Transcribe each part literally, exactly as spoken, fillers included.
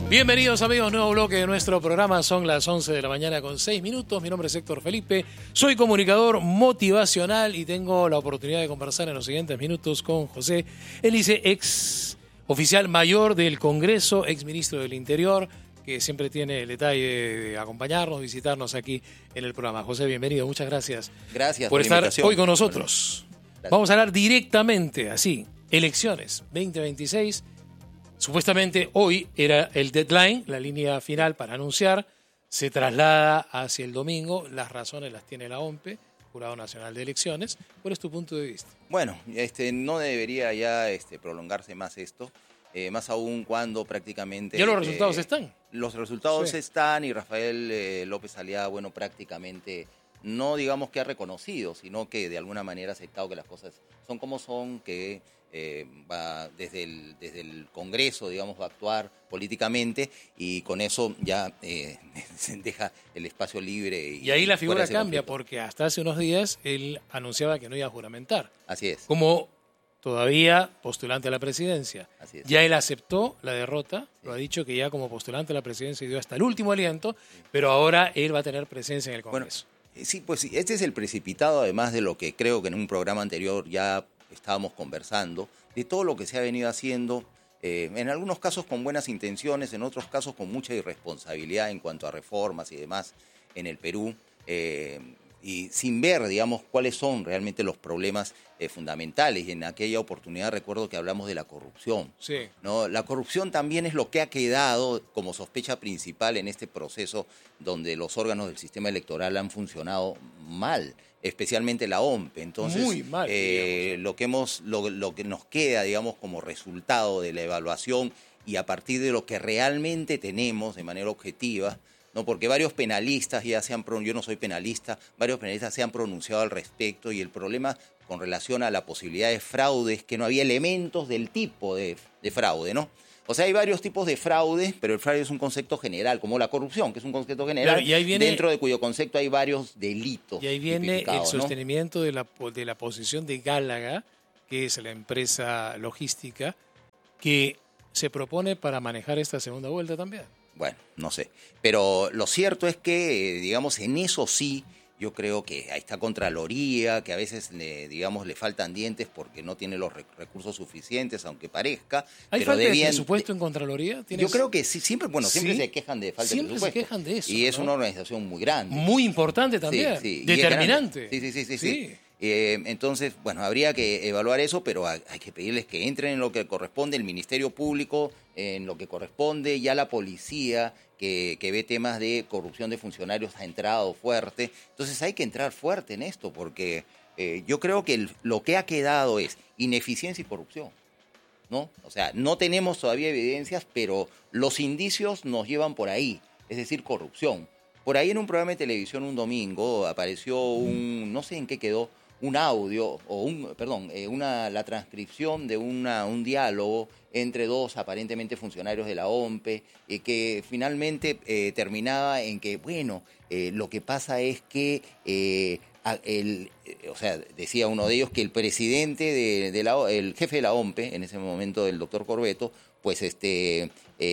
Bienvenidos amigos, nuevo bloque de nuestro programa, son las once de la mañana con seis minutos, mi nombre es Héctor Felipe, soy comunicador motivacional y tengo la oportunidad de conversar en los siguientes minutos con José Elise, ex oficial mayor del Congreso, ex ministro del Interior, que siempre tiene el detalle de acompañarnos, visitarnos aquí en el programa. José, bienvenido, muchas gracias. Gracias por, por estar invitación. hoy con nosotros. Gracias. Vamos a hablar directamente, así, elecciones veinte veintiséis. Supuestamente hoy era el deadline, la línea final para anunciar, se traslada hacia el domingo, las razones las tiene la O M P E, Jurado Nacional de Elecciones. ¿Cuál es tu punto de vista? Bueno, este, no debería ya este, prolongarse más esto, eh, más aún cuando prácticamente... ¿Ya los resultados eh, están? Los resultados sí. están y Rafael eh, López Aliaga, bueno, prácticamente no digamos que ha reconocido, sino que de alguna manera ha aceptado que las cosas son como son, que... Eh, va desde el, desde el Congreso, digamos, va a actuar políticamente y con eso ya eh, se deja el espacio libre. Y, y ahí la figura cambia conflicto. Porque hasta hace unos días él anunciaba que no iba a juramentar. Así es. Como todavía postulante a la presidencia. Así es. Ya él aceptó la derrota, sí. Lo ha dicho que ya como postulante a la presidencia dio hasta el último aliento, sí. Pero ahora él va a tener presencia en el Congreso. Bueno, sí, pues este es el precipitado, además de lo que creo que en un programa anterior ya estábamos conversando, de todo lo que se ha venido haciendo, eh, en algunos casos con buenas intenciones, en otros casos con mucha irresponsabilidad en cuanto a reformas y demás en el Perú, eh, y sin ver, digamos, cuáles son realmente los problemas eh, fundamentales. Y en aquella oportunidad recuerdo que hablamos de la corrupción. Sí. ¿No? La corrupción también es lo que ha quedado como sospecha principal en este proceso donde los órganos del sistema electoral han funcionado mal, especialmente la O M P E. Entonces, muy mal, eh, lo que hemos, lo, lo que nos queda, digamos, como resultado de la evaluación y a partir de lo que realmente tenemos de manera objetiva, ¿no? Porque varios penalistas ya se han pronunciado, yo no soy penalista, varios penalistas se han pronunciado al respecto y el problema con relación a la posibilidad de fraude es que no había elementos del tipo de, de fraude, ¿no? O sea, hay varios tipos de fraude, pero el fraude es un concepto general, como la corrupción, que es un concepto general, claro, y ahí viene, dentro de cuyo concepto hay varios delitos. Y ahí viene el sostenimiento, ¿no? de, la, de la posición de Gálaga, que es la empresa logística, que se propone para manejar esta segunda vuelta también. Bueno, no sé. Pero lo cierto es que, digamos, en eso sí, yo creo que ahí está Contraloría, que a veces, le, digamos, le faltan dientes porque no tiene los recursos suficientes, aunque parezca. ¿Hay pero falta debían, de presupuesto en Contraloría? ¿Tienes? Yo creo que sí, siempre, bueno, siempre ¿Sí? se quejan de falta siempre de presupuesto. Siempre se quejan de eso. Y es ¿no? una organización muy grande. Muy importante también, sí, sí. Determinante. Sí, sí, sí, sí. sí. sí. Eh, entonces, bueno, habría que evaluar eso, pero hay, hay que pedirles que entren en lo que corresponde, el Ministerio Público, en lo que corresponde, ya la policía, que, que ve temas de corrupción de funcionarios, ha entrado fuerte. Entonces hay que entrar fuerte en esto, porque eh, yo creo que el, lo que ha quedado es ineficiencia y corrupción, ¿no? O sea, no tenemos todavía evidencias, pero los indicios nos llevan por ahí, es decir, corrupción. Por ahí en un programa de televisión un domingo apareció un, no sé en qué quedó, un audio, o un, perdón, eh, una, la transcripción de una, un diálogo entre dos aparentemente funcionarios de la O M P E, eh, que finalmente eh, terminaba en que, bueno, eh, lo que pasa es que, eh, el, eh, o sea, decía uno de ellos que el presidente, de, de la, el jefe de la O M P E, en ese momento el doctor Corbeto, pues este,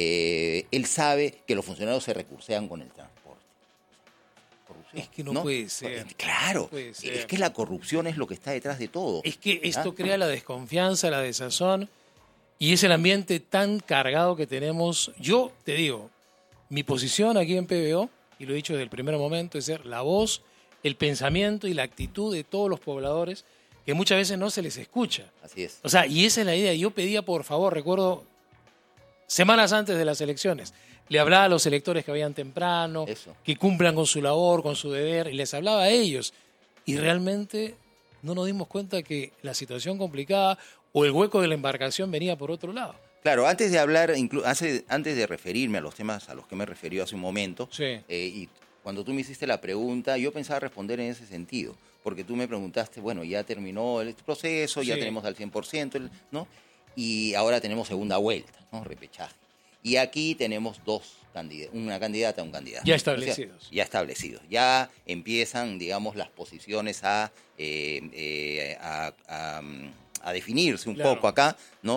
eh, él sabe que los funcionarios se recursean con el transporte. Es que no, no puede ser. Claro, no puede ser. Es que la corrupción es lo que está detrás de todo. Es que esto ¿Ah? crea la desconfianza, la desazón, y es el ambiente tan cargado que tenemos. Yo te digo, mi posición aquí en P B O, y lo he dicho desde el primer momento, es ser la voz, el pensamiento y la actitud de todos los pobladores que muchas veces no se les escucha. Así es. O sea, y esa es la idea. Yo pedía, por favor, recuerdo, semanas antes de las elecciones, le hablaba a los electores que vayan temprano, Eso. que cumplan con su labor, con su deber, y les hablaba a ellos. Y realmente no nos dimos cuenta que la situación complicada o el hueco de la embarcación venía por otro lado. Claro, antes de hablar, hace, antes de referirme a los temas a los que me referió hace un momento, sí. eh, y cuando tú me hiciste la pregunta, yo pensaba responder en ese sentido, porque tú me preguntaste, bueno, ya terminó el proceso, sí. ya tenemos al cien por ciento, ¿no? Y ahora tenemos segunda vuelta, ¿no? Repechaje. Y aquí tenemos dos candidatos, una candidata, un candidato. Ya establecidos. O sea, ya establecidos. Ya empiezan, digamos, las posiciones a, eh, eh, a, a, a definirse un claro. poco acá, ¿no?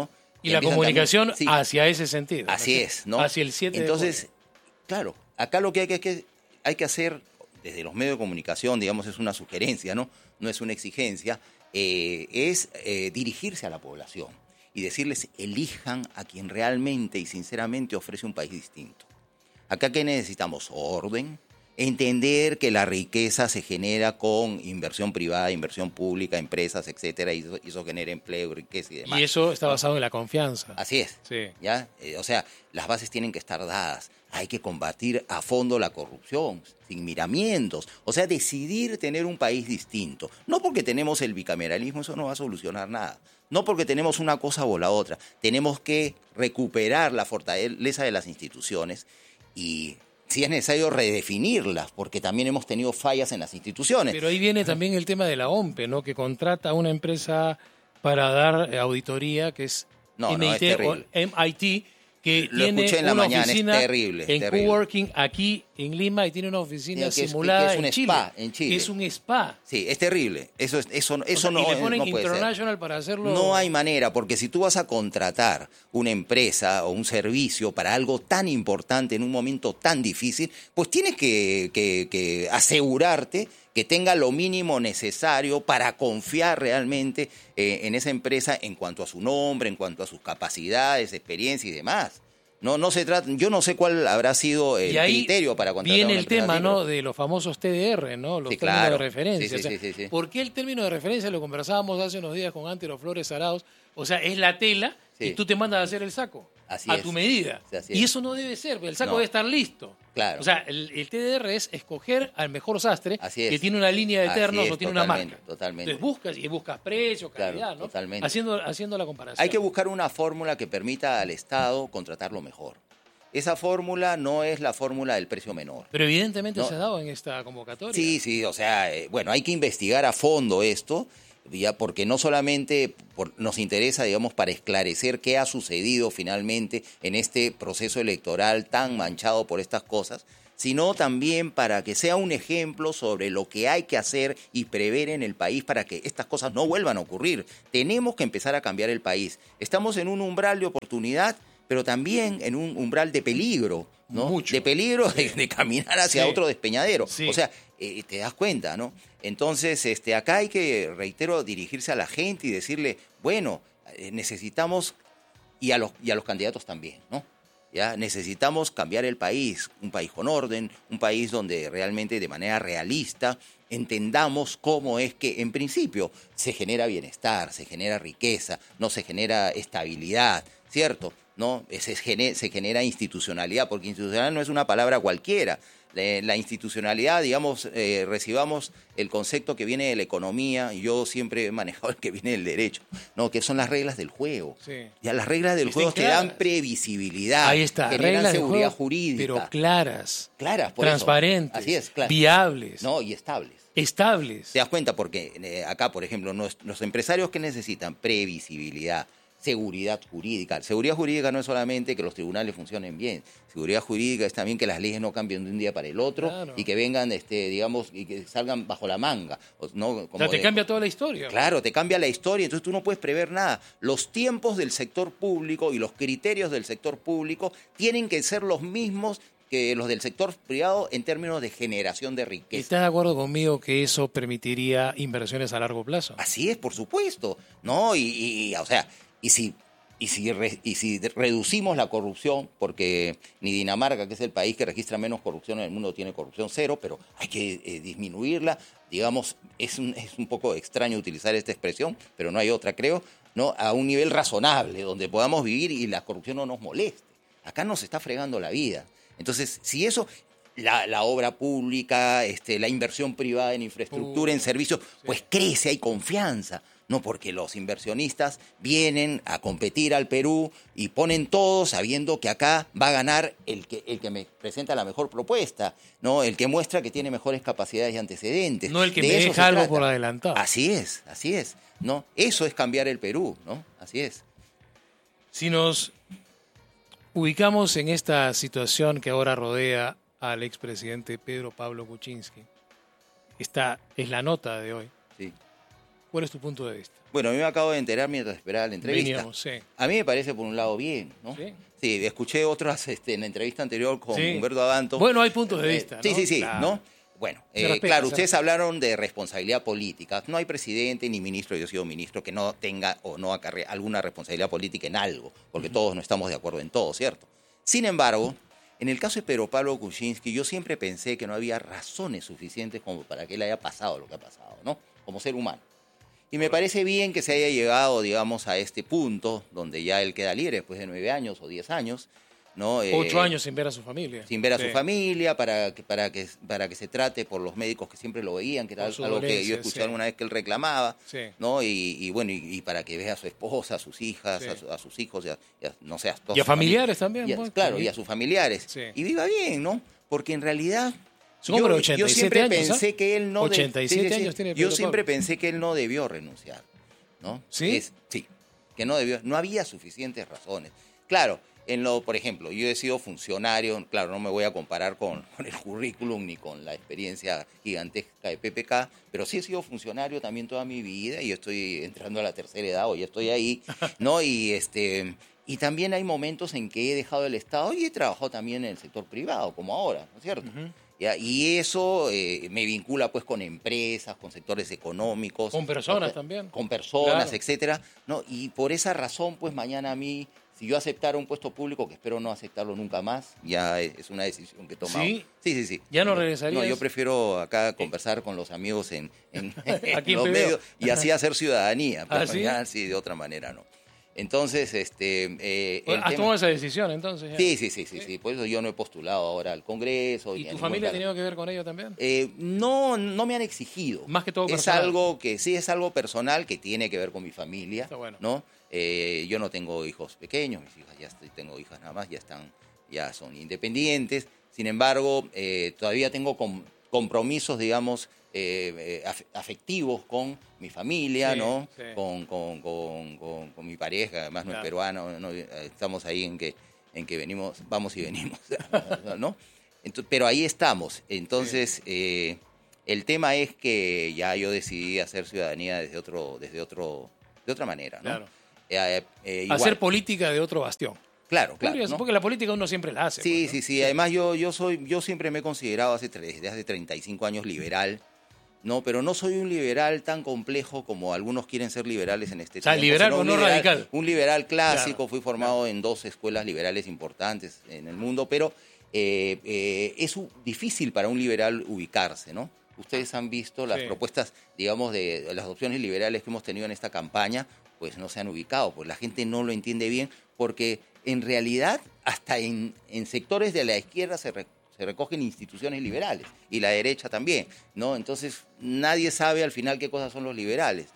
Y la comunicación también, sí, hacia ese sentido. Así ¿no? es, ¿no? Hacia el siete Entonces, de claro, acá lo que hay que, que hay que hacer desde los medios de comunicación, digamos, es una sugerencia, ¿no? No es una exigencia, eh, es eh, dirigirse a la población y decirles, elijan a quien realmente y sinceramente ofrece un país distinto. Acá, ¿qué necesitamos? Orden, entender que la riqueza se genera con inversión privada, inversión pública, empresas, etcétera, y eso, y eso genera empleo, riqueza y demás. Y eso está basado en la confianza. Así es. Sí. ¿Ya? Eh, o sea, las bases tienen que estar dadas. Hay que combatir a fondo la corrupción, sin miramientos. O sea, decidir tener un país distinto. No porque tenemos el bicameralismo, eso no va a solucionar nada. No porque tenemos una cosa o la otra. Tenemos que recuperar la fortaleza de las instituciones y, si es necesario, redefinirlas, porque también hemos tenido fallas en las instituciones. Pero ahí viene también el tema de la O M P E, ¿no? Que contrata a una empresa para dar auditoría, que es no, M I T, no, es terrible. o M I T, que Lo tiene escuché en la una mañana, oficina es terrible, en terrible. coworking aquí en Lima y tiene una oficina Sí, que es- simulada que es un en, Chile, spa en Chile. Es un spa. Sí, es terrible. Eso, es, eso, eso O sea, no, y le ponen no puede ser. International para hacerlo. No hay manera, porque si tú vas a contratar una empresa o un servicio para algo tan importante en un momento tan difícil, pues tienes que, que, que asegurarte que tenga lo mínimo necesario para confiar realmente eh, en esa empresa en cuanto a su nombre, en cuanto a sus capacidades, experiencia y demás. No, no se trata, yo no sé cuál habrá sido el Y ahí criterio para contratar viene una el empresa tema, así, ¿no? pero- De los famosos T D R, ¿no? Los Sí, términos claro. de referencia. Sí, sí, O sea, sí, sí, sí. ¿por qué el término de referencia lo conversábamos hace unos días con Antero Flores Arauz? O sea, es la tela Sí. y tú te mandas a hacer el saco. Así a es. tu medida. Sí, así Y es. eso no debe ser, el saco No. debe estar listo. Claro. O sea, el, el T D R es escoger al mejor sastre Así es. que tiene una línea de Así ternos es, o tiene totalmente, una marca. totalmente. Entonces buscas y buscas precio, Claro, calidad, ¿no? totalmente. Haciendo, haciendo la comparación. Hay que buscar una fórmula que permita al Estado contratarlo mejor. Esa fórmula no es la fórmula del precio menor. Pero evidentemente No. se ha dado en esta convocatoria. Sí, sí, o sea, eh, bueno, hay que investigar a fondo esto, ya, porque no solamente por- nos interesa, digamos, para esclarecer qué ha sucedido finalmente en este proceso electoral tan manchado por estas cosas, sino también para que sea un ejemplo sobre lo que hay que hacer y prever en el país para que estas cosas no vuelvan a ocurrir. Tenemos que empezar a cambiar el país. Estamos en un umbral de oportunidad, pero también en un umbral de peligro, ¿no? Mucho. De peligro de, de caminar hacia Sí. otro despeñadero. Sí. O sea, eh, te das cuenta, ¿no? Entonces, este, acá hay que, reitero, dirigirse a la gente y decirle, bueno, eh, necesitamos, y a los, y a los candidatos también, ¿no? ¿Ya? Necesitamos cambiar el país, un país con orden, un país donde realmente de manera realista entendamos cómo es que en principio se genera bienestar, se genera riqueza, no se genera estabilidad, ¿cierto? ¿No? Se, gene- se genera institucionalidad, porque institucional no es una palabra cualquiera. La, la institucionalidad, digamos, eh, recibamos el concepto que viene de la economía, y yo siempre he manejado el que viene del derecho, ¿no? Que son las reglas del juego. Sí. Ya las reglas del Estén juego te claras. dan previsibilidad, Ahí está, generan reglas de seguridad juego, jurídica. pero claras, Claras, por eso. transparentes, Así es, claro. viables, No, y estables. estables. ¿Te das cuenta? Porque eh, acá, por ejemplo, nos- los empresarios que necesitan previsibilidad, seguridad jurídica. Seguridad jurídica no es solamente que los tribunales funcionen bien. Seguridad jurídica es también que las leyes no cambien de un día para el otro Claro. y que vengan, este, digamos, y que salgan bajo la manga. O, ¿no? O Como sea, te de- cambia toda la historia. Claro, te cambia la historia, entonces tú no puedes prever nada. Los tiempos del sector público y los criterios del sector público tienen que ser los mismos que los del sector privado en términos de generación de riqueza. ¿Estás de acuerdo conmigo que eso permitiría inversiones a largo plazo? Así es, por supuesto, ¿no? Y, y, o sea, y si, y, si re- y si reducimos la corrupción, porque ni Dinamarca, que es el país que registra menos corrupción en el mundo, tiene corrupción cero, pero hay que eh, disminuirla, digamos, es un, es un poco extraño utilizar esta expresión, pero no hay otra, creo, ¿no? A un nivel razonable, donde podamos vivir y la corrupción no nos moleste. Acá nos está fregando la vida. Entonces, si eso, la, la obra pública, este, la inversión privada en infraestructura, en servicios, pues crece, hay confianza. No porque los inversionistas vienen a competir al Perú y ponen todo sabiendo que acá va a ganar el que, el que me presenta la mejor propuesta, ¿no? El que muestra que tiene mejores capacidades y antecedentes. No el que De me eso deja se algo trata. por adelantado. Así es, así es, ¿no? Eso es cambiar el Perú, ¿no? Así es. Si nos ubicamos en esta situación que ahora rodea al expresidente Pedro Pablo Kuczynski, esta es la nota de hoy. Sí. ¿Cuál es tu punto de vista? Bueno, a mí me acabo de enterar mientras esperaba la entrevista. Veníamos, sí. A mí me parece, por un lado, bien, ¿no? Sí. Sí, escuché otras este, en la entrevista anterior con Sí. Humberto Avanto. Bueno, hay puntos de vista, Eh, ¿no? Sí, sí, sí, Claro. ¿no? Bueno, Se eh, respeta, claro, se ustedes respeta. hablaron de responsabilidad política. No hay presidente ni ministro, yo he sido ministro, que no tenga o no acarrea alguna responsabilidad política en algo, porque uh-huh. todos no estamos de acuerdo en todo, ¿cierto? Sin embargo, en el caso de Pedro Pablo Kuczynski, yo siempre pensé que no había razones suficientes como para que él haya pasado lo que ha pasado, ¿no? Como ser humano. Y me parece bien que se haya llegado, digamos, a este punto donde ya él queda libre después de nueve años o diez años, ¿no? Ocho eh, años sin ver a su familia. Sin ver a sí. su familia, para que, para, que, para que se trate por los médicos que siempre lo veían, que era algo que yo escuché sí. alguna vez que él reclamaba, sí. ¿no? Y, y bueno, y, y para que vea a su esposa, a sus hijas, sí. a, su, a sus hijos, y a, y a, no sé, a todos Y a familiares también. Y a, pues, claro, sí. y a sus familiares. Sí. Y viva bien, ¿no? Porque en realidad... Yo, yo siempre años, pensé ¿eh? que él no... ochenta y siete de, años tiene Yo Pedro siempre Pablo. pensé que él no debió renunciar, ¿no? ¿Sí? Es, sí, que no debió... No había suficientes razones. Claro, en lo, por ejemplo, yo he sido funcionario, claro, no me voy a comparar con, con el currículum ni con la experiencia gigantesca de P P K, pero sí he sido funcionario también toda mi vida y estoy entrando a la tercera edad o ya estoy ahí, ¿no? Y este... Y también hay momentos en que he dejado el Estado y he trabajado también en el sector privado, como ahora, ¿no es cierto? Uh-huh. ¿Ya? Y eso eh, me vincula pues con empresas, con sectores económicos. Con personas ¿no? también. Con personas, claro. etcétera. ¿No? Y por esa razón, pues mañana a mí, si yo aceptara un puesto público, que espero no aceptarlo nunca más, ya es una decisión que he tomado. ¿Sí? Sí, sí, sí. ¿Ya no regresarías? No, yo prefiero acá conversar con los amigos en, en, Aquí en los medios y así hacer ciudadanía. ¿Ah, pues, sí? Ya, sí, de otra manera no. Entonces, este... Eh, bueno, ¿has tema... tomado esa decisión entonces? Ya? Sí, sí, sí, sí, sí, por eso yo no he postulado ahora al Congreso. ¿Y tu familia ha tenido que ver con ello también? Eh, no, no me han exigido. Más que todo personal. Es algo que, sí, es algo personal que tiene que ver con mi familia, Está bueno. ¿no? Eh, yo no tengo hijos pequeños, mis hijas ya estoy, tengo hijas nada más, ya están, ya son independientes. Sin embargo, eh, todavía tengo com- compromisos, digamos, Eh, af- afectivos con mi familia, sí, ¿no? Sí. Con, con, con, con, con mi pareja, además no claro. es peruano, ¿no? Estamos ahí en que, en que venimos, vamos y venimos, ¿no? Entonces, pero ahí estamos. Entonces, sí. eh, el tema es que ya yo decidí hacer ciudadanía desde otro, desde otro, de otra manera, ¿no? Claro. Eh, eh, igual. Hacer política de otro bastión. Claro, claro. ¿no? Porque la política uno siempre la hace. Sí, pues, ¿no? sí, sí. Además, yo, yo soy, yo siempre me he considerado hace, desde hace treinta y cinco años liberal. No, pero no soy un liberal tan complejo como algunos quieren ser liberales en este o sea, tiempo. liberal o no liberal, radical. Un liberal clásico, claro, fui formado claro. en dos escuelas liberales importantes en el mundo, pero eh, eh, es difícil para un liberal ubicarse, ¿no? Ustedes han visto las sí. propuestas, digamos, de, de las opciones liberales que hemos tenido en esta campaña, pues no se han ubicado, pues la gente no lo entiende bien, porque en realidad hasta en, en sectores de la izquierda se re, se recogen instituciones liberales y la derecha también, ¿no? Entonces nadie sabe al final qué cosas son los liberales.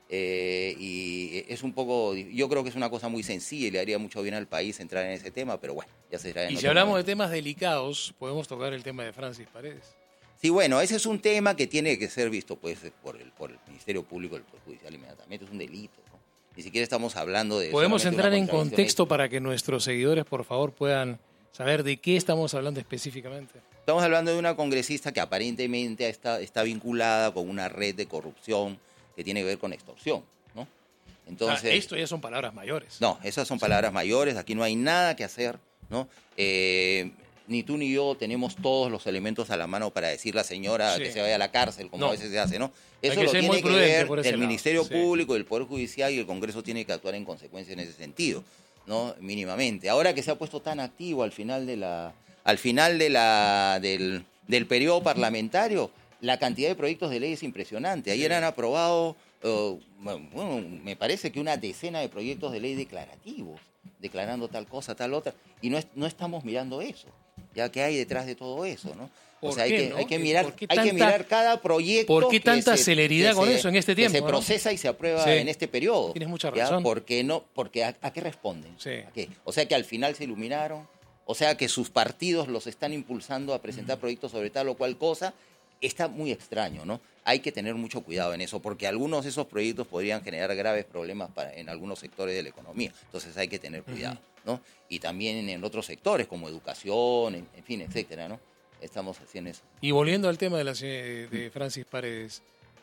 Eh, y es un poco, yo creo que es una cosa muy sencilla y le haría mucho bien al país entrar en ese tema, pero bueno, ya se será en Y otro si hablamos momento. de temas delicados, podemos tocar el tema de Francis Paredes. Sí, bueno, ese es un tema que tiene que ser visto pues por el, por el Ministerio Público del Poder Judicial inmediatamente, es un delito, ¿no? Ni siquiera estamos hablando de... Podemos entrar en contexto ética. Para que nuestros seguidores, por favor, puedan saber de qué estamos hablando específicamente. Estamos hablando de una congresista que aparentemente está, está vinculada con una red de corrupción que tiene que ver con extorsión, ¿no? Entonces, ah, esto ya son palabras mayores. No, esas son palabras mayores, aquí no hay nada que hacer, ¿no? Eh, ni tú ni yo tenemos todos los elementos a la mano para decirle a la señora sí. que se vaya a la cárcel, como no. a veces se hace, ¿no? Eso que lo tiene que ver el lado. Ministerio sí. Público, el Poder Judicial y el Congreso tiene que actuar en consecuencia en ese sentido, ¿no? Mínimamente. Ahora que se ha puesto tan activo al final de la, al final de la, del, del periodo parlamentario, la cantidad de proyectos de ley es impresionante. Ayer sí. han aprobado, uh, bueno, me parece que una decena de proyectos de ley declarativos, declarando tal cosa, tal otra, y no, es, no estamos mirando eso. Ya que hay detrás de todo eso, ¿no? O sea, hay que, no? hay que mirar, tanta, hay que mirar cada proyecto. ¿Por qué tanta se, celeridad con se, eso en este tiempo? Que se ¿no? procesa y se aprueba sí. en este periodo. Tienes mucha ¿ya? razón. Porque no, porque a, ¿a qué responden? Sí. ¿A qué? O sea que al final se iluminaron, o sea que sus partidos los están impulsando a presentar mm. proyectos sobre tal o cual cosa. Está muy extraño, ¿no? Hay que tener mucho cuidado en eso, porque algunos de esos proyectos podrían generar graves problemas para, en algunos sectores de la economía. Entonces hay que tener cuidado, uh-huh. ¿no? Y también en, en otros sectores, como educación, en, en fin, etcétera, ¿no? Estamos haciendo eso. Y volviendo al tema de, la, de Francis Paredes,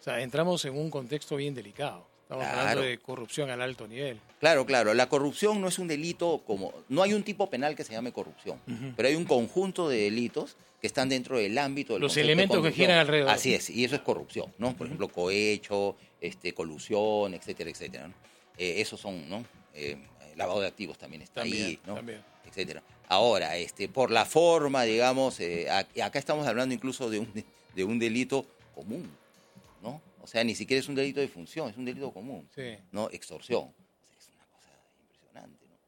O sea, entramos en un contexto bien delicado. Estamos Claro. hablando de corrupción al alto nivel. Claro, claro. La corrupción no es un delito como... No hay un tipo penal que se llame corrupción, uh-huh. pero hay un conjunto de delitos que están dentro del ámbito del Los elementos que giran alrededor. Así es, y eso es corrupción, ¿no? Por uh-huh. ejemplo, cohecho, este, colusión, etcétera, etcétera, ¿no? Eh, esos son, ¿no? Eh, lavado de activos también está también, ahí, ¿no? También. Etcétera. Ahora, este, por la forma, digamos, eh, acá estamos hablando incluso de un, de un delito común, ¿no? O sea, ni siquiera es un delito de función, es un delito común, sí. ¿no? Extorsión. Es una cosa impresionante, ¿no?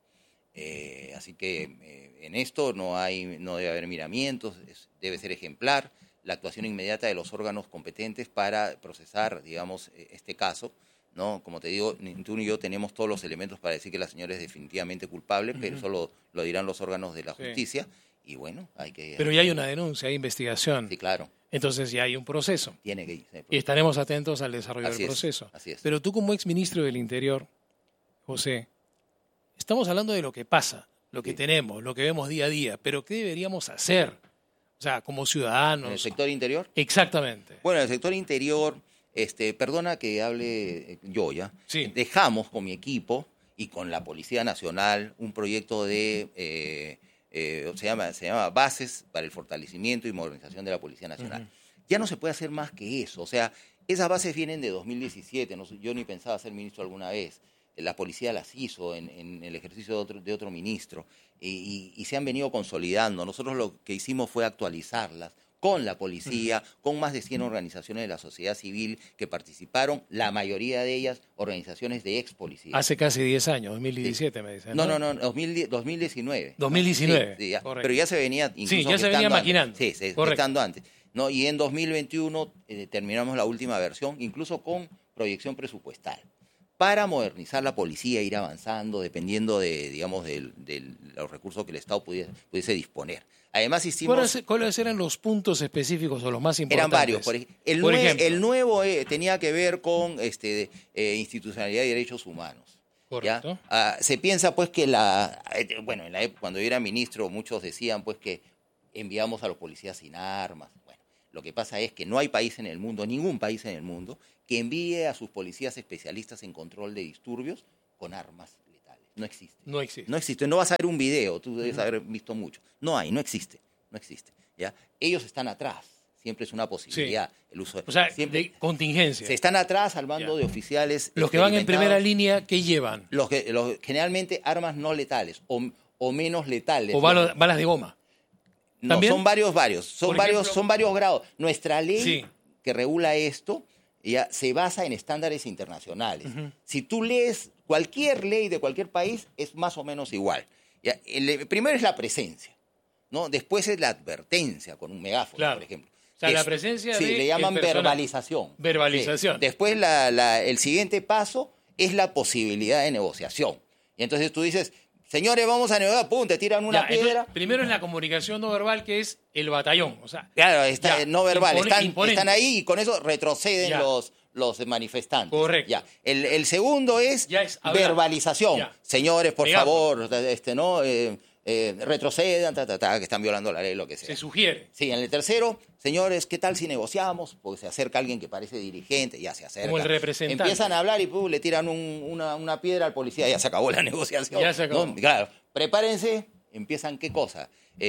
Eh, así que eh, en esto no hay, no debe haber miramientos, es, debe ser ejemplar la actuación inmediata de los órganos competentes para procesar, digamos, este caso, ¿no? Como te digo, ni tú ni yo tenemos todos los elementos para decir que la señora es definitivamente culpable, uh-huh. pero eso lo, lo dirán los órganos de la justicia. Sí. Y bueno, hay que... Pero ya hay una denuncia, hay investigación. Sí, claro. Entonces ya hay un proceso. Tiene que ir. Y estaremos atentos al desarrollo así del es, proceso. Así es. Pero tú como exministro del Interior, José, estamos hablando de lo que pasa, lo que sí. tenemos, lo que vemos día a día, pero ¿qué deberíamos hacer? O sea, como ciudadanos. ¿En el sector interior? Exactamente. Bueno, en el sector interior, este, perdona que hable yo ya, sí. dejamos con mi equipo y con la Policía Nacional un proyecto de... Eh, Eh, se llama, se llama Bases para el Fortalecimiento y Modernización de la Policía Nacional. Uh-huh. Ya no se puede hacer más que eso. O sea, esas bases vienen de dos mil diecisiete. No, yo ni pensaba ser ministro alguna vez. La policía las hizo en, en el ejercicio de otro, de otro ministro y, y, y se han venido consolidando. Nosotros lo que hicimos fue actualizarlas con la policía, uh-huh. con más de cien organizaciones de la sociedad civil que participaron, la mayoría de ellas organizaciones de ex policías. Hace casi diez años, dos mil diecisiete sí. me dicen. No, no, no, no dos mil diecinueve. dos mil diecinueve. Sí, sí, ya, pero ya se venía incluso Sí, ya se venía maquinando. Antes. Sí, estando antes. ¿No? Y en dos mil veintiuno eh, terminamos la última versión, incluso con proyección presupuestal, para modernizar la policía, ir avanzando, dependiendo de, digamos, de, de los recursos que el Estado pudiese, pudiese disponer. Además hicimos... ¿Cuáles, ¿Cuáles eran los puntos específicos o los más importantes? Eran varios. Por, ej- el, por nue- ejemplo. El nuevo eh, tenía que ver con este, eh, institucionalidad y derechos humanos. Correcto. Ah, se piensa pues que la... Eh, bueno, en la época, cuando yo era ministro, muchos decían pues que enviamos a los policías sin armas. Bueno, lo que pasa es que no hay país en el mundo, ningún país en el mundo, que envíe a sus policías especialistas en control de disturbios con armas letales. No existe. No existe. No existe. No vas a ver un video, tú debes uh-huh. haber visto mucho. No hay, no existe. No existe. ¿Ya? Ellos están atrás. Siempre es una posibilidad. Sí. El uso de, o sea, siempre, de contingencia. Se están atrás al mando ya. de oficiales. Los que van en primera línea, ¿qué llevan? Los que, los, generalmente armas no letales o, o menos letales. O balas, balas de goma. No, ¿También? son varios, varios. Son Por varios, ejemplo, son varios grados. Nuestra ley sí. que regula esto ya se basa en estándares internacionales. Uh-huh. Si tú lees cualquier ley de cualquier país, es más o menos igual. Ya, el, primero es la presencia, ¿no? Después es la advertencia con un megáfono, claro. por ejemplo. O sea, es, la presencia sí, de le llaman personal. verbalización. Verbalización. Sí. Después la, la, el siguiente paso es la posibilidad de negociación. Y entonces tú dices, señores, vamos a negociar, pum, te tiran una ya, piedra. Entonces, primero es la comunicación no verbal, que es el batallón. O sea, claro, está ya, no verbal. Impone, están, están ahí y con eso retroceden ya. los, los manifestantes. Correcto. Ya. El, el segundo es, es verbalización. ya. Señores, por Digamos. favor, este, ¿no? Eh, eh, retrocedan, ta, ta, ta, que están violando la ley, lo que sea. Se sugiere. Sí, en el tercero, señores, ¿qué tal si negociamos? Porque se acerca alguien que parece dirigente, ya se acerca. Como el representante. Empiezan a hablar y pum, le tiran un, una, una piedra al policía, ya se acabó la negociación. Ya se acabó. ¿No? Claro, prepárense, empiezan ¿qué cosa?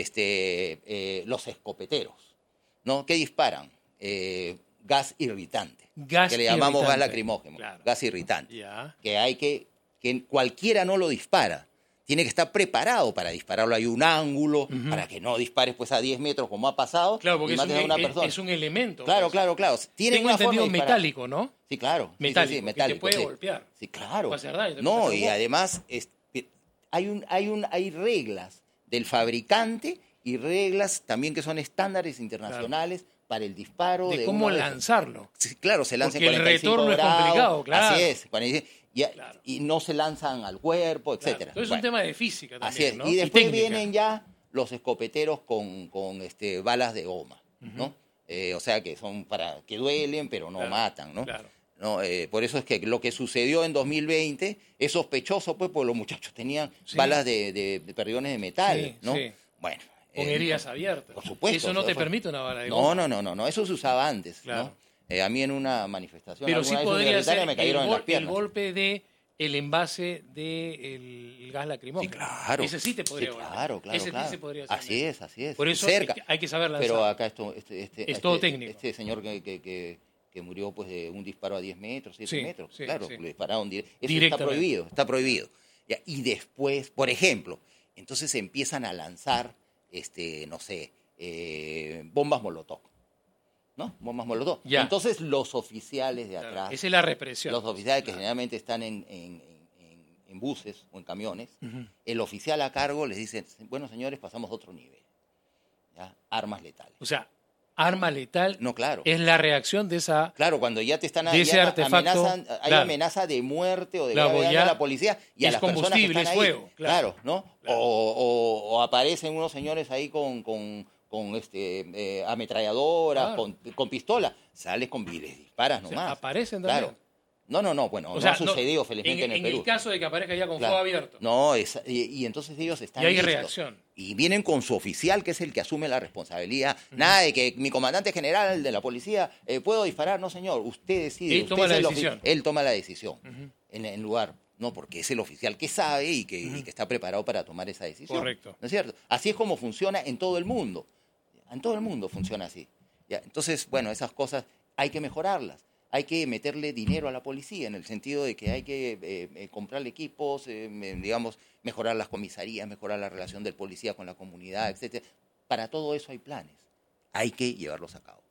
Este, eh, los escopeteros, ¿no? ¿Qué disparan? Eh, gas irritante. Gas que le llamamos irritante. gas lacrimógeno. Claro. Gas irritante. Ya. Que hay que, que cualquiera no lo dispara. Tiene que estar preparado para dispararlo. Hay un ángulo uh-huh. para que no dispares pues a diez metros como ha pasado. Claro, porque y es un, a una es, persona. es un elemento. Claro, pues. claro, claro. Tiene Tengo una entendido forma de metálico, ¿no? Sí, claro. Metálico, sí, sí, sí, metálico que te puede sí. golpear. Sí, claro. Puede hacer daño, no, y además es, hay, un, hay, un, hay reglas del fabricante y reglas también que son estándares internacionales claro. para el disparo. De, de cómo una lanzarlo. Sí, claro, se lanza Porque en cuarenta y cinco el retorno grados, es complicado, claro. Así es. Y, claro. y no se lanzan al cuerpo, etcétera. Claro. Entonces bueno, es un tema de física también, así es. ¿no? Y después y vienen ya los escopeteros con, con este, balas de goma, uh-huh. ¿no? Eh, o sea, que son para que duelen, pero no claro. matan, ¿no? Claro. No, eh, por eso es que lo que sucedió en dos mil veinte es sospechoso, pues, porque los muchachos tenían sí. balas de, de, de perdigones de metal, sí, ¿no? Sí. Bueno. Con eh, heridas no, abiertas. Por supuesto. Eso no te fue, permite una bala de no, goma. No, no, no, no, eso se usaba antes, claro. ¿no? Eh, a mí en una manifestación Pero sí alguna vez podría ser universitaria me cayeron el, en gol, las piernas. el golpe de el envase del de gas lacrimógeno. Sí, claro. Ese sí te podría sí, volar. claro, claro, Ese claro. sí se podría hacer. Así es, así es. Por eso cerca. hay que saber lanzar. Pero acá esto, este, este, es este, todo técnico. Este señor que, que, que, que murió pues de un disparo a diez metros, siete sí, metros, sí, claro, sí. le dispararon dire- eso está prohibido, está prohibido. Ya, y después, por ejemplo, entonces empiezan a lanzar, este, no sé, eh, bombas molotov. ¿No? Bombas molotov. Ya. Entonces los oficiales de atrás, claro, esa es la represión. los oficiales que claro. generalmente están en, en, en, en buses o en camiones, Uh-huh. el oficial a cargo les dice, bueno señores, pasamos a otro nivel. ¿Ya? Armas letales. O sea, arma letal No, claro. es la reacción de esa... Claro, cuando ya te están de ese ya artefacto, amenazan, hay claro. amenaza de muerte o de Claro, grave daño ya a la policía y a es las personas que combustible, están es ahí. fuego, claro. Claro, ¿no? Claro. O, o, o aparecen unos señores ahí con, con, con este, eh, ametralladoras, Claro. con, con pistola. Sales con les disparas O sea, nomás. aparecen también. Claro. No, no, no, bueno, O no sea, ha sucedido no, felizmente en, en el Perú. En el caso de que aparezca ya con Claro. fuego abierto. No, es, y, y entonces ellos están Y hay listos. reacción. Y vienen con su oficial, que es el que asume la responsabilidad. Uh-huh. Nada de que mi comandante general de la policía, eh, ¿puedo disparar? No, señor, usted decide. Él usted toma la es el decisión. ofi- Él toma la decisión Uh-huh. en, en lugar... No, porque es el oficial que sabe y que, uh-huh. y que está preparado para tomar esa decisión. Correcto. ¿No es cierto? Así es como funciona en todo el mundo. En todo el mundo funciona así. ¿Ya? Entonces, bueno, esas cosas hay que mejorarlas. Hay que meterle dinero a la policía en el sentido de que hay que eh, eh, comprarle equipos, eh, digamos, mejorar las comisarías, mejorar la relación del policía con la comunidad, etcétera. Para todo eso hay planes. Hay que llevarlos a cabo.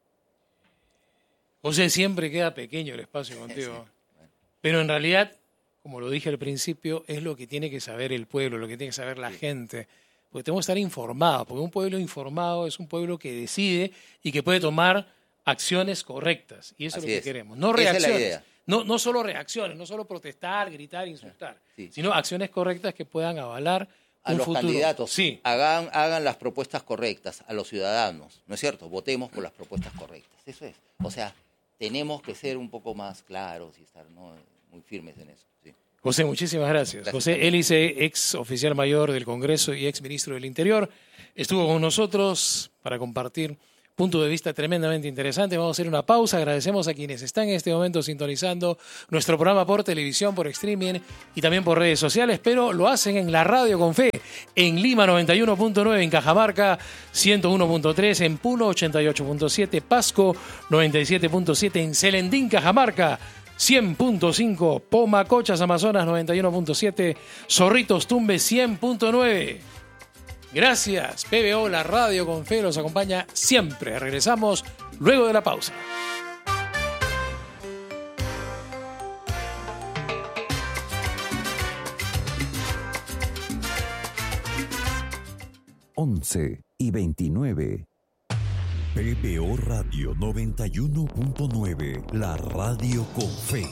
José, siempre queda pequeño el espacio contigo. Sí, bueno. Pero en realidad, como lo dije al principio, es lo que tiene que saber el pueblo, lo que tiene que saber la sí. gente. Porque tenemos que estar informados, porque un pueblo informado es un pueblo que decide y que puede tomar acciones correctas. Y eso Así es lo que es. queremos. No Esa reacciones. es la idea. No, no solo reacciones, no solo protestar, gritar, insultar, sí. sino acciones correctas que puedan avalar a un los futuro. candidatos. Sí. Hagan, hagan las propuestas correctas a los ciudadanos, ¿no es cierto? Votemos por las propuestas correctas. Eso es. O sea, tenemos que ser un poco más claros y estar, ¿no?, muy firmes en eso. Sí. José, muchísimas gracias. gracias José Hélice, ex oficial mayor del Congreso y ex ministro del Interior, estuvo con nosotros para compartir punto de vista tremendamente interesante. Vamos a hacer una pausa. Agradecemos a quienes están en este momento sintonizando nuestro programa por televisión, por streaming y también por redes sociales, pero lo hacen en la radio con fe, en Lima noventa y uno punto nueve, en Cajamarca ciento uno punto tres, en Puno ochenta y ocho punto siete, Pasco noventa y siete punto siete, en Celendín, Cajamarca cien punto cinco, Pomacochas, Amazonas noventa y uno punto siete, Zorritos, Tumbes cien punto nueve. Gracias, P B O, la radio con fe, los acompaña siempre. Regresamos luego de la pausa. once y veintinueve. P B O Radio noventa y uno punto nueve, la radio con fe.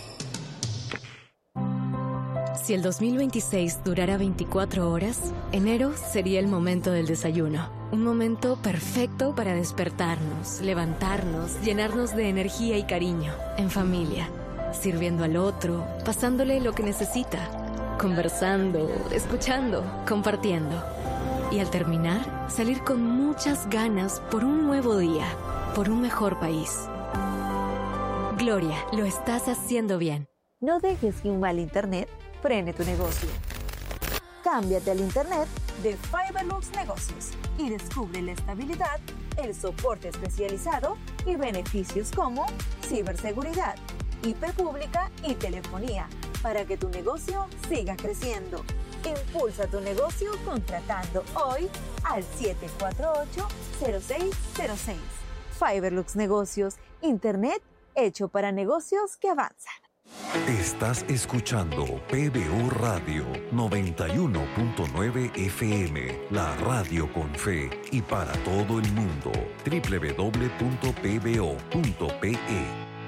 Si el dos mil veintiséis durara veinticuatro horas, enero sería el momento del desayuno. Un momento perfecto para despertarnos, levantarnos, llenarnos de energía y cariño, en familia, sirviendo al otro, pasándole lo que necesita, conversando, escuchando, compartiendo. Y al terminar, salir con muchas ganas por un nuevo día, por un mejor país. Gloria, lo estás haciendo bien. No dejes que un mal internet frene tu negocio. Cámbiate al internet de Fiberlux Negocios y descubre la estabilidad, el soporte especializado y beneficios como ciberseguridad, I P pública y telefonía para que tu negocio siga creciendo. Impulsa tu negocio contratando hoy al siete cuatro ocho, cero seis cero seis. Fiberlux Negocios, internet hecho para negocios que avanzan. Estás escuchando P B O Radio noventa y uno punto nueve F M, la radio con fe y para todo el mundo. doble u doble u doble u punto p b o punto p e.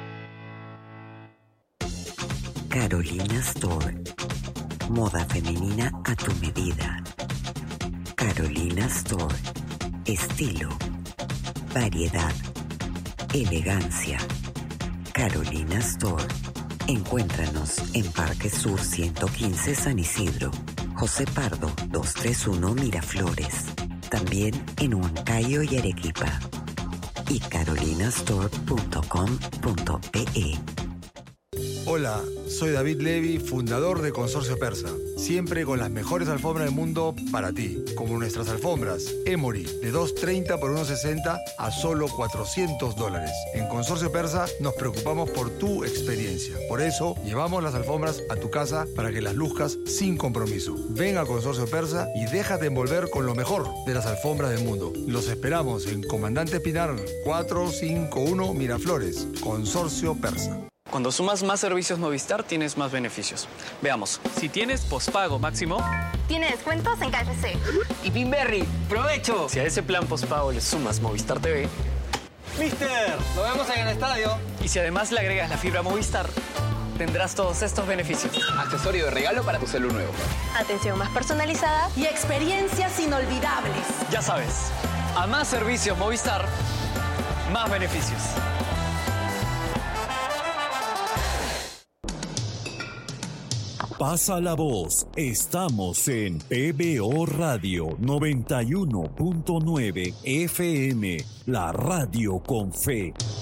Carolina Store. Moda femenina a tu medida. Carolina Store. Estilo, variedad, elegancia. Carolina Store. Encuéntranos en Parque Sur ciento quince San Isidro, José Pardo doscientos treinta y uno Miraflores, también en Huancayo y Arequipa. y carolina store punto com punto pe. Hola, soy David Levy, fundador de Consorcio Persa. Siempre con las mejores alfombras del mundo para ti. Como nuestras alfombras Emory, de dos treinta por uno sesenta a solo cuatrocientos dólares. En Consorcio Persa nos preocupamos por tu experiencia. Por eso, llevamos las alfombras a tu casa para que las luzcas sin compromiso. Ven a Consorcio Persa y déjate envolver con lo mejor de las alfombras del mundo. Los esperamos en Comandante Pinar cuatrocientos cincuenta y uno Miraflores. Consorcio Persa. Cuando sumas más servicios Movistar, tienes más beneficios. Veamos. Si tienes pospago máximo, tiene descuentos en K F C. Y Pinberry, ¡provecho! Si a ese plan pospago le sumas Movistar T V, ¡Mister! ¡Nos vemos en el estadio! Y si además le agregas la fibra Movistar, tendrás todos estos beneficios. Accesorio de regalo para tu celu nuevo. Atención más personalizada y experiencias inolvidables. Ya sabes, a más servicios Movistar, más beneficios. Pasa la voz, estamos en P B O Radio noventa y uno punto nueve F M, la radio con fe.